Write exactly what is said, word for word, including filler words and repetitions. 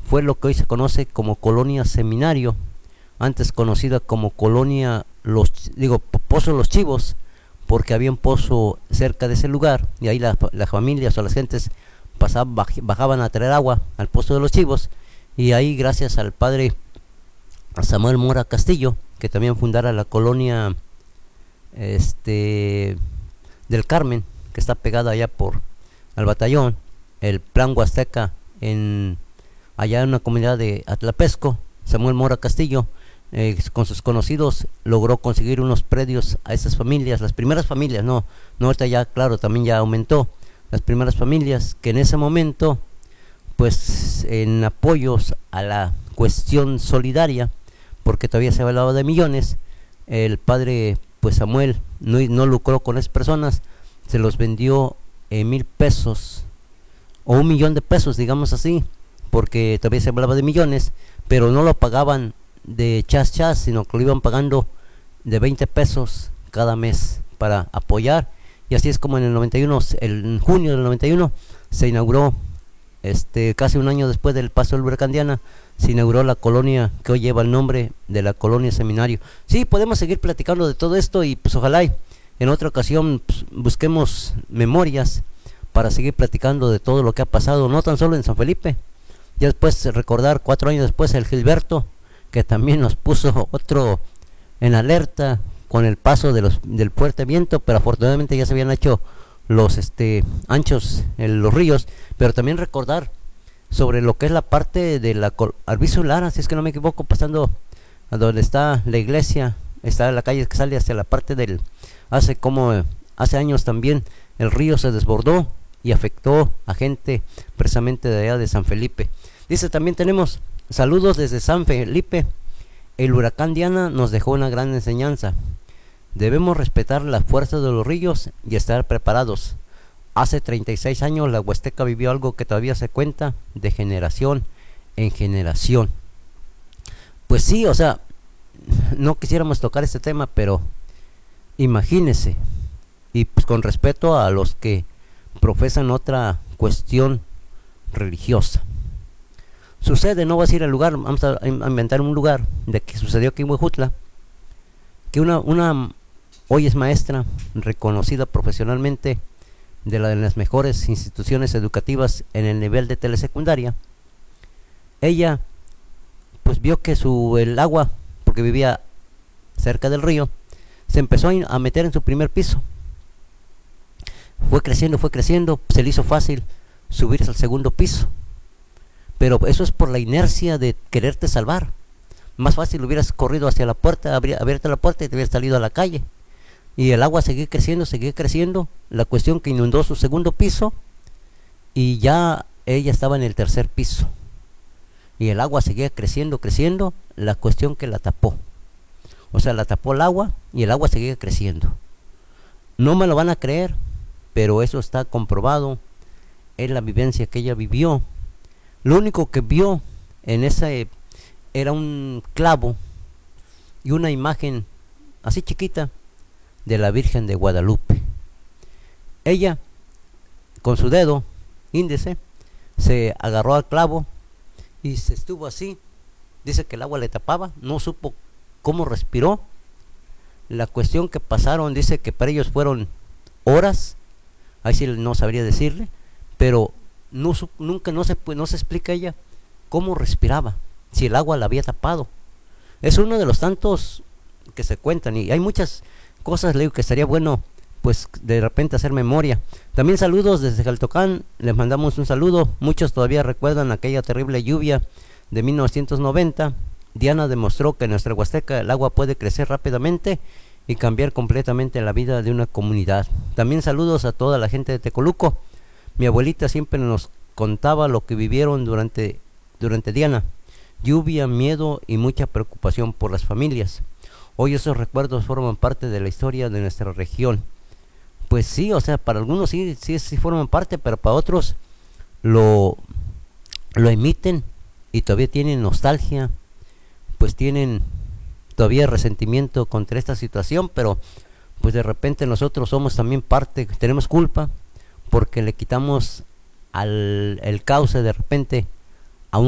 fue lo que hoy se conoce como Colonia Seminario, antes conocida como Colonia Los, digo, Pozo Los Chivos, porque había un pozo cerca de ese lugar y ahí las, las familias o las gentes pasaban, bajaban a traer agua al Pozo de los Chivos, y ahí gracias al padre Samuel Mora Castillo, que también fundara la colonia este del Carmen, que está pegada allá por al batallón, el Plan Huasteca, en allá en una comunidad de Atlapesco. Samuel Mora Castillo, eh, con sus conocidos, logró conseguir unos predios a esas familias, las primeras familias, no, no ahorita ya, claro, también ya aumentó, las primeras familias que en ese momento, pues en apoyos a la cuestión solidaria, porque todavía se hablaba de millones, el padre pues Samuel no, no lucró con esas personas, se los vendió en mil pesos o un millón de pesos, digamos así, porque todavía se hablaba de millones, pero no lo pagaban de chas chas, sino que lo iban pagando de veinte pesos cada mes para apoyar. Y así es como en el noventa y uno, el, en junio del noventa y uno, se inauguró, este casi un año después del paso del huracán Diana, se inauguró la colonia que hoy lleva el nombre de la Colonia Seminario. Sí, podemos seguir platicando de todo esto, y pues ojalá y en otra ocasión pues, busquemos memorias para seguir platicando de todo lo que ha pasado, no tan solo en San Felipe. Ya después recordar cuatro años después el Gilberto, que también nos puso otro en alerta con el paso de los, del fuerte viento, pero afortunadamente ya se habían hecho los este anchos en los ríos. Pero también recordar sobre lo que es la parte de la Alviso Lara, si es que no me equivoco, pasando a donde está la iglesia, está la calle que sale hacia la parte del, hace como hace años también el río se desbordó y afectó a gente precisamente de allá de San Felipe. Dice, también tenemos saludos desde San Felipe. El huracán Diana nos dejó una gran enseñanza. Debemos respetar la fuerza de los ríos y estar preparados. Hace treinta y seis años la Huasteca vivió algo que todavía se cuenta de generación en generación. Pues sí, o sea, no quisiéramos tocar este tema, pero imagínense, y pues con respeto a los que profesan otra cuestión religiosa. Sucede, no voy a decir el lugar, vamos a inventar un lugar de que sucedió aquí en Huejutla, que una, una hoy es maestra reconocida profesionalmente de, la, de las mejores instituciones educativas en el nivel de telesecundaria. Ella pues vio que su el agua, porque vivía cerca del río, se empezó a meter en su primer piso. Fue creciendo, fue creciendo, se le hizo fácil subirse al segundo piso. Pero eso es por la inercia de quererte salvar. Más fácil hubieras corrido hacia la puerta, abierto la puerta y te hubieras salido a la calle. Y el agua seguía creciendo, seguía creciendo. La cuestión que inundó su segundo piso y ya ella estaba en el tercer piso. Y el agua seguía creciendo, creciendo. La cuestión que la tapó. O sea, la tapó el agua y el agua seguía creciendo. No me lo van a creer, pero eso está comprobado. Es la vivencia que ella vivió. Lo único que vio en ese era un clavo y una imagen así chiquita de la Virgen de Guadalupe. Ella, con su dedo índice, se agarró al clavo y se estuvo así. Dice que el agua le tapaba, no supo cómo respiró. La cuestión que pasaron, dice que para ellos fueron horas, ahí sí no sabría decirle, pero no, nunca no se, no se explica ella cómo respiraba, si el agua la había tapado. Es uno de los tantos que se cuentan, y hay muchas cosas, le digo, que estaría bueno pues de repente hacer memoria. También saludos desde Jaltocán, les mandamos un saludo. Muchos todavía recuerdan aquella terrible lluvia de mil novecientos noventa. Diana demostró que en nuestra Huasteca el agua puede crecer rápidamente y cambiar completamente la vida de una comunidad. También saludos a toda la gente de Tecoluco. Mi abuelita siempre nos contaba lo que vivieron durante, durante Diana. Lluvia, miedo y mucha preocupación por las familias. Hoy esos recuerdos forman parte de la historia de nuestra región. Pues sí, o sea, para algunos sí, sí, sí forman parte, pero para otros lo, lo emiten y todavía tienen nostalgia, pues tienen todavía resentimiento contra esta situación, pero pues de repente nosotros somos también parte, tenemos culpa, porque le quitamos al el cauce de repente